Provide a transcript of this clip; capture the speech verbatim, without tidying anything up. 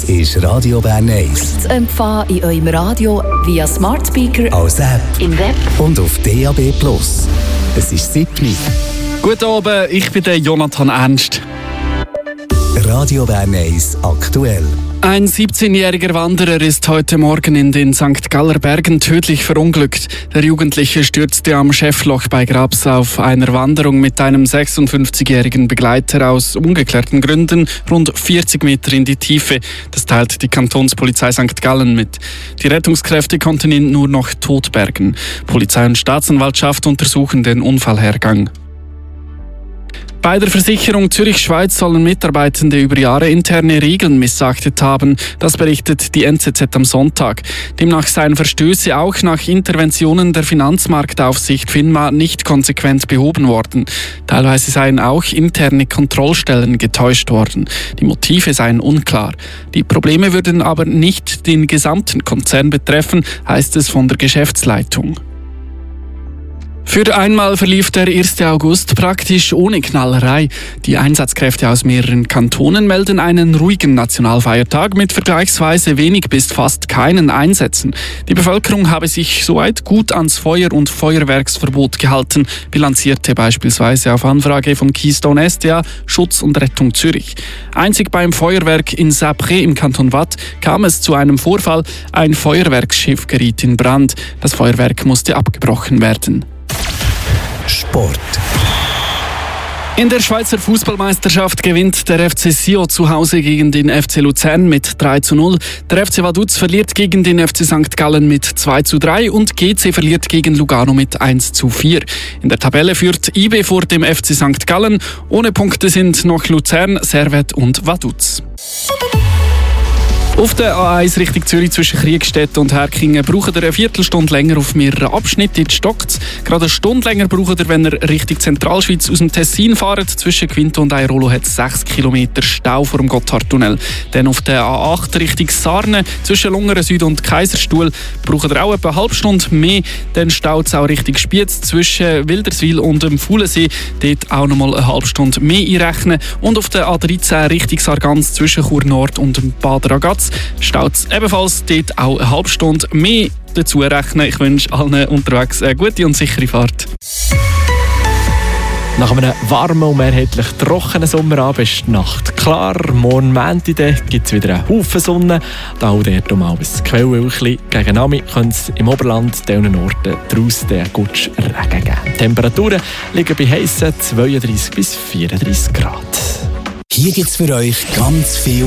ist Radio Bern eins. Zu empfangen in eurem Radio via Smart Speaker, als App im Web und auf D A B plus. Es ist siebni. Guten Abend, ich bin der Jonathan Ernst. Radio Bern eins aktuell. Ein siebzehnjähriger Wanderer ist heute Morgen in den Sankt Galler Bergen tödlich verunglückt. Der Jugendliche stürzte am Schäffloch bei Grabs auf einer Wanderung mit einem sechsundfünfzigjährigen Begleiter aus ungeklärten Gründen rund vierzig Meter in die Tiefe. Das teilt die Kantonspolizei Sankt Gallen mit. Die Rettungskräfte konnten ihn nur noch tot bergen. Polizei und Staatsanwaltschaft untersuchen den Unfallhergang. Bei der Versicherung Zürich-Schweiz sollen Mitarbeitende über Jahre interne Regeln missachtet haben. Das berichtet die N Z Z am Sonntag. Demnach seien Verstöße auch nach Interventionen der Finanzmarktaufsicht FINMA nicht konsequent behoben worden. Teilweise seien auch interne Kontrollstellen getäuscht worden. Die Motive seien unklar. Die Probleme würden aber nicht den gesamten Konzern betreffen, heißt es von der Geschäftsleitung. Für einmal verlief der erste August praktisch ohne Knallerei. Die Einsatzkräfte aus mehreren Kantonen melden einen ruhigen Nationalfeiertag mit vergleichsweise wenig bis fast keinen Einsätzen. Die Bevölkerung habe sich soweit gut ans Feuer- und Feuerwerksverbot gehalten, bilanzierte beispielsweise auf Anfrage von Keystone S D A Schutz und Rettung Zürich. Einzig beim Feuerwerk in Sapré im Kanton Waadt kam es zu einem Vorfall. Ein Feuerwerksschiff geriet in Brand. Das Feuerwerk musste abgebrochen werden. Sport. In der Schweizer Fußballmeisterschaft gewinnt der F C Sion zu Hause gegen den F C Luzern mit drei zu null. Der F C Vaduz verliert gegen den F C Sankt Gallen mit zwei zu drei und G C verliert gegen Lugano mit eins zu vier. In der Tabelle führt I B vor dem F C Sankt Gallen. Ohne Punkte sind noch Luzern, Servette und Vaduz. Auf der A eins Richtung Zürich zwischen Kriegstedt und Herkingen braucht ihr eine Viertelstunde länger auf mehreren Abschnitten. Jetzt stockt. Gerade eine Stunde länger braucht ihr, wenn ihr Richtung Zentralschweiz aus dem Tessin fahrt. Zwischen Quinto und Airolo hat es sechs Kilometer Stau vor dem Gotthardtunnel. Dann auf der A acht Richtung Sarne zwischen Lungern Süd und Kaiserstuhl braucht ihr auch etwa eine halbe Stunde mehr. Dann staut es auch Richtung Spiez zwischen Wilderswil und dem Fuhlensee. Dort auch nochmal eine halbe Stunde mehr einrechnen. Und auf der A dreizehn Richtung Sargans zwischen Chur Nord und dem Bad Ragaz staut es ebenfalls dort auch eine halbe Stunde mehr dazu rechnen. Ich wünsche allen unterwegs eine gute und sichere Fahrt. Nach einem warmen und mehrheitlich trockenen Sommerabend ist die Nacht klar. Morgen Montag gibt es wieder einen Haufen Sonne. Da auch dort um ein Quellwölkchen. Gegen Abend könnte es im Oberland an diesen Orten draussen den Gutsch Regen geben. Die Temperaturen liegen bei heissen zweiunddreissig bis vierunddreissig Grad. Hier gibt es für euch ganz viel